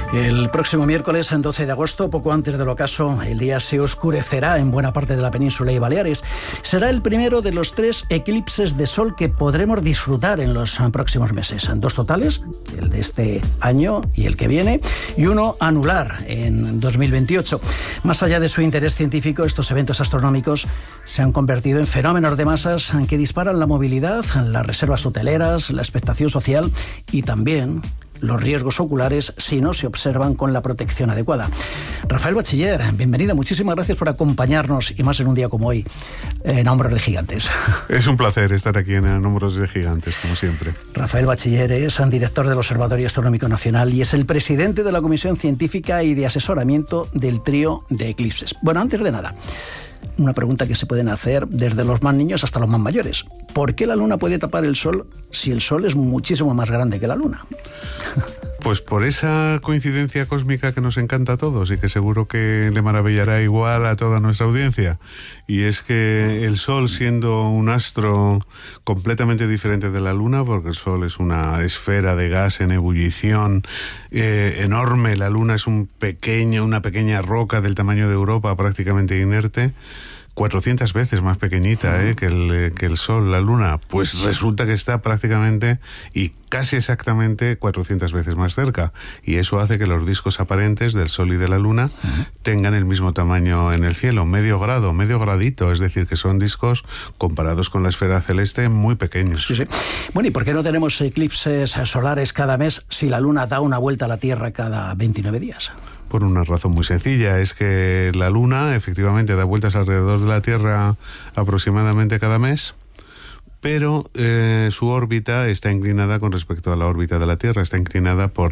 El próximo miércoles, 12 de agosto, poco antes del ocaso, el día se oscurecerá en buena parte de la península y Baleares. Será el primero de los 3 eclipses de sol que podremos disfrutar en los próximos meses. 2 totales, el de este año y el que viene, y 1 anular en 2028. Más allá de su interés científico, estos eventos astronómicos se han convertido en fenómenos de masas que disparan la movilidad, las reservas hoteleras, la expectación social y también los riesgos oculares si no se observan con la protección adecuada. Rafael Bachiller, bienvenida, muchísimas gracias por acompañarnos y más en un día como hoy en Hombros de Gigantes. Es un placer estar aquí en Hombros de Gigantes, como siempre. Rafael Bachiller es director del Observatorio Astronómico Nacional y es el presidente de la Comisión Científica y de Asesoramiento del Trío de Eclipses. Bueno, antes de nada, una pregunta que se pueden hacer desde los más niños hasta los más mayores. ¿Por qué la Luna puede tapar el Sol si el Sol es muchísimo más grande que la Luna? Pues por esa coincidencia cósmica que nos encanta a todos y que seguro que le maravillará igual a toda nuestra audiencia. Y es que el Sol, siendo un astro completamente diferente de la Luna, porque el Sol es una esfera de gas en ebullición enorme, la Luna es una pequeña roca del tamaño de Europa, prácticamente inerte, 400 veces más pequeñita que el Sol, la Luna, pues resulta que está prácticamente y casi exactamente 400 veces más cerca. Y eso hace que los discos aparentes del Sol y de la Luna tengan el mismo tamaño en el cielo, medio gradito, es decir, que son discos comparados con la esfera celeste muy pequeños. Sí. Bueno, ¿y por qué no tenemos eclipses solares cada mes si la Luna da una vuelta a la Tierra cada 29 días? Por una razón muy sencilla, es que la Luna efectivamente da vueltas alrededor de la Tierra aproximadamente cada mes, pero su órbita está inclinada con respecto a la órbita de la Tierra, está inclinada por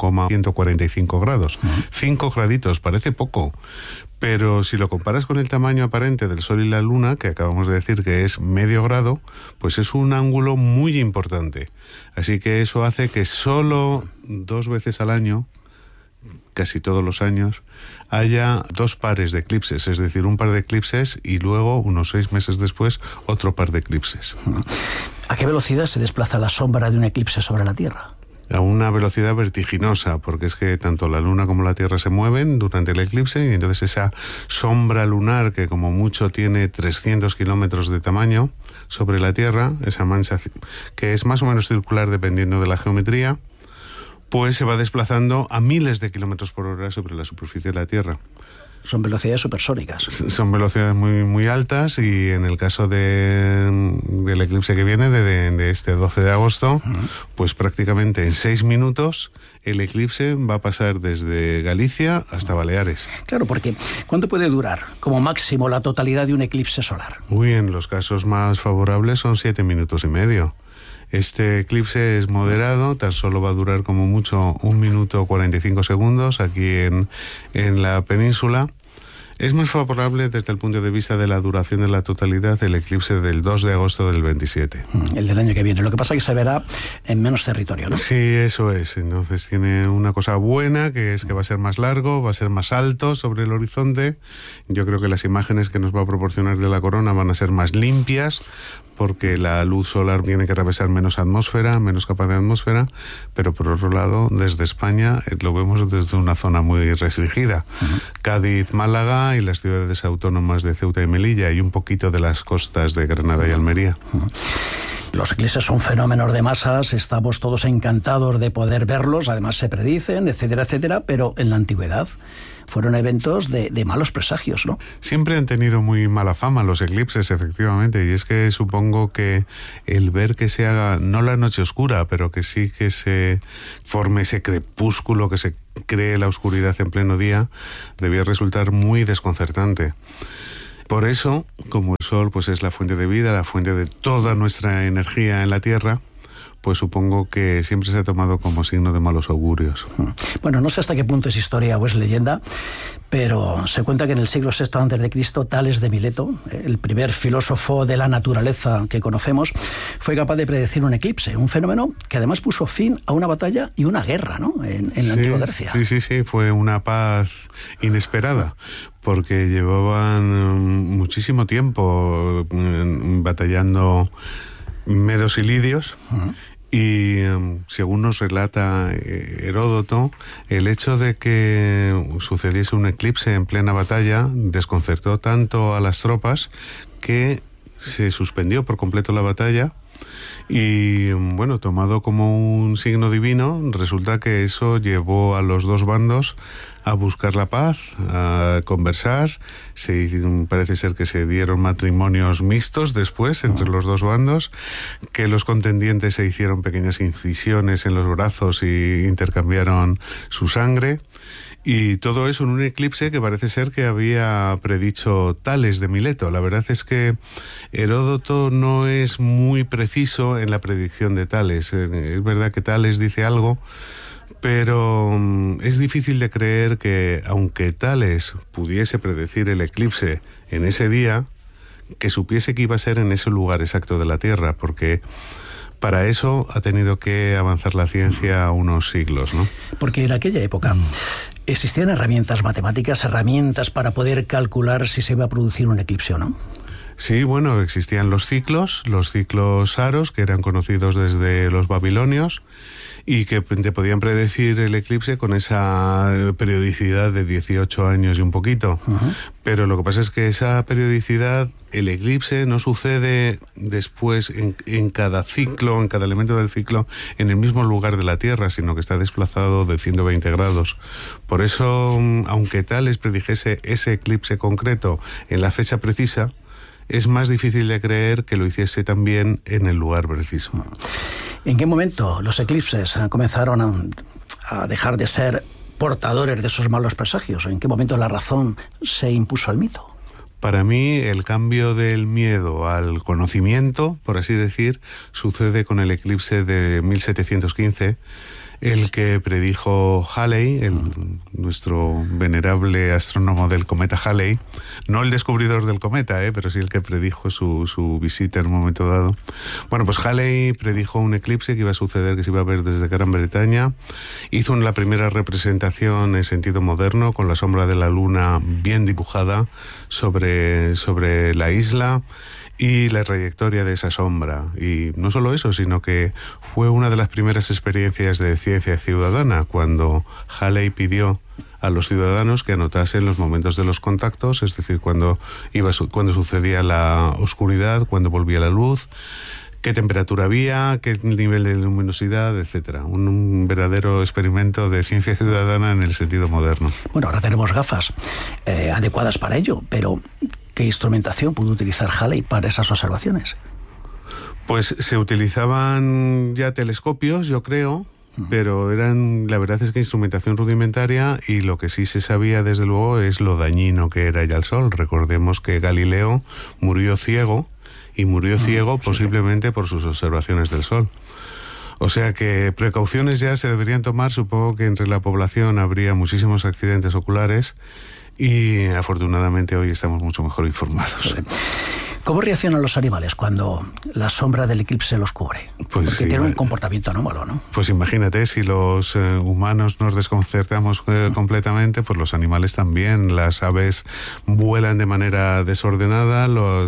5,145 grados. 5 graditos, parece poco, pero si lo comparas con el tamaño aparente del Sol y la Luna, que acabamos de decir que es medio grado, pues es un ángulo muy importante. Así que eso hace que solo 2 veces al año, casi todos los años, haya 2 pares de eclipses, es decir, un par de eclipses y luego, unos 6 meses después, otro par de eclipses. ¿A qué velocidad se desplaza la sombra de un eclipse sobre la Tierra? A una velocidad vertiginosa, porque es que tanto la Luna como la Tierra se mueven durante el eclipse y entonces esa sombra lunar, que como mucho tiene 300 kilómetros de tamaño sobre la Tierra, esa mancha que es más o menos circular dependiendo de la geometría, pues se va desplazando a miles de kilómetros por hora sobre la superficie de la Tierra. Son velocidades supersónicas. Son velocidades muy, muy altas y en el caso del eclipse que viene, de este 12 de agosto, pues prácticamente en 6 minutos el eclipse va a pasar desde Galicia hasta Baleares. Claro, porque ¿cuánto puede durar como máximo la totalidad de un eclipse solar? En los casos más favorables son 7 minutos y medio. Este eclipse es moderado, tan solo va a durar como mucho 1 minuto 45 segundos aquí en la península. Es más favorable desde el punto de vista de la duración de la totalidad el eclipse del 2 de agosto del 27. El del año que viene. Lo que pasa es que se verá en menos territorio, ¿no? Sí, eso es. Entonces tiene una cosa buena, que es que va a ser más largo, va a ser más alto sobre el horizonte. Yo creo que las imágenes que nos va a proporcionar de la corona van a ser más limpias, porque la luz solar tiene que atravesar menos atmósfera, menos capa de atmósfera, pero por otro lado, desde España lo vemos desde una zona muy restringida. Cádiz, Málaga y las ciudades autónomas de Ceuta y Melilla y un poquito de las costas de Granada y Almería. Los eclipses son fenómenos de masas, estamos todos encantados de poder verlos, además se predicen, etcétera, etcétera, pero en la antigüedad fueron eventos de malos presagios, ¿no? Siempre han tenido muy mala fama los eclipses, efectivamente, y es que supongo que el ver que se haga, no la noche oscura, pero que sí que se forme ese crepúsculo, que se cree la oscuridad en pleno día, debía resultar muy desconcertante. Por eso, como el Sol pues es la fuente de vida, la fuente de toda nuestra energía en la Tierra, pues supongo que siempre se ha tomado como signo de malos augurios. Bueno, no sé hasta qué punto es historia o es leyenda, pero se cuenta que en el siglo VI a.C., Tales de Mileto, el primer filósofo de la naturaleza que conocemos, fue capaz de predecir un eclipse, un fenómeno que además puso fin a una batalla y una guerra, ¿no?, en la antigua Grecia. Sí, fue una paz inesperada, porque llevaban muchísimo tiempo batallando medos y lidios. Y según nos relata Heródoto, el hecho de que sucediese un eclipse en plena batalla desconcertó tanto a las tropas que se suspendió por completo la batalla. Y bueno, tomado como un signo divino, resulta que eso llevó a los dos bandos a buscar la paz, a conversar. Parece ser que se dieron matrimonios mixtos después entre los dos bandos, que los contendientes se hicieron pequeñas incisiones en los brazos y intercambiaron su sangre. Y todo eso en un eclipse que parece ser que había predicho Tales de Mileto. La verdad es que Heródoto no es muy preciso en la predicción de Tales. Es verdad que Tales dice algo, pero es difícil de creer que, aunque Tales pudiese predecir el eclipse en ese día, que supiese que iba a ser en ese lugar exacto de la Tierra, porque para eso ha tenido que avanzar la ciencia unos siglos, ¿no? Porque en aquella época existían herramientas matemáticas, herramientas para poder calcular si se iba a producir un eclipse o no. Sí, bueno, existían los ciclos saros, que eran conocidos desde los babilonios, y que te podían predecir el eclipse con esa periodicidad de 18 años y un poquito. Uh-huh. Pero lo que pasa es que esa periodicidad, el eclipse no sucede después en cada ciclo, en cada elemento del ciclo, en el mismo lugar de la Tierra, sino que está desplazado de 120 grados. Por eso, aunque Tales predijese ese eclipse concreto en la fecha precisa, es más difícil de creer que lo hiciese también en el lugar preciso. ¿En qué momento los eclipses comenzaron a dejar de ser portadores de esos malos presagios? ¿En qué momento la razón se impuso al mito? Para mí, el cambio del miedo al conocimiento, por así decir, sucede con el eclipse de 1715, el que predijo Halley, nuestro venerable astrónomo del cometa Halley, no el descubridor del cometa, pero sí el que predijo su visita en un momento dado. Bueno, pues Halley predijo un eclipse que iba a suceder, que se iba a ver desde Gran Bretaña. Hizo la primera representación en sentido moderno, con la sombra de la luna bien dibujada sobre la isla y la trayectoria de esa sombra. Y no solo eso, sino que fue una de las primeras experiencias de ciencia ciudadana, cuando Halley pidió a los ciudadanos que anotasen los momentos de los contactos, es decir, cuando sucedía la oscuridad, cuando volvía la luz, qué temperatura había, qué nivel de luminosidad, etcétera. Un verdadero experimento de ciencia ciudadana en el sentido moderno. Bueno, ahora tenemos gafas adecuadas para ello, pero ¿qué instrumentación pudo utilizar Halley para esas observaciones? Pues se utilizaban ya telescopios, yo creo, pero la verdad es que instrumentación rudimentaria, y lo que sí se sabía desde luego es lo dañino que era ya el Sol. Recordemos que Galileo murió ciego, y murió ciego posiblemente por sus observaciones del Sol. O sea que precauciones ya se deberían tomar. Supongo que entre la población habría muchísimos accidentes oculares, y afortunadamente hoy estamos mucho mejor informados. ¿Cómo reaccionan los animales cuando la sombra del eclipse los cubre? Pues porque tienen un comportamiento anómalo, ¿no? Pues imagínate, si los humanos nos desconcertamos completamente, pues los animales también. Las aves vuelan de manera desordenada.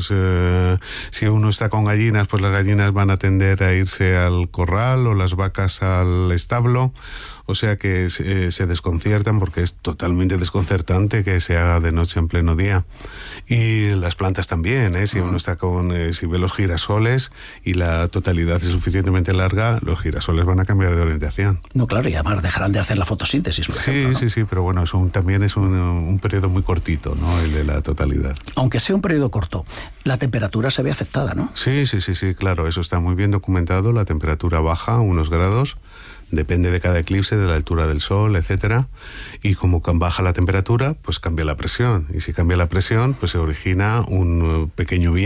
Si uno está con gallinas, pues las gallinas van a tender a irse al corral, o las vacas al establo. O sea que se desconciertan, porque es totalmente desconcertante que se haga de noche en pleno día. Y las plantas también, si uno está si ve los girasoles y la totalidad es suficientemente larga, los girasoles van a cambiar de orientación. No, claro, y además dejarán de hacer la fotosíntesis, por ejemplo, ¿no? Sí, pero bueno, también es un periodo muy cortito, ¿no? El de la totalidad. Aunque sea un periodo corto, la temperatura se ve afectada, ¿no? Sí, claro, eso está muy bien documentado. La temperatura baja unos grados. Depende de cada eclipse, de la altura del Sol, etcétera. Y como baja la temperatura, pues cambia la presión. Y si cambia la presión, pues se origina un pequeño viento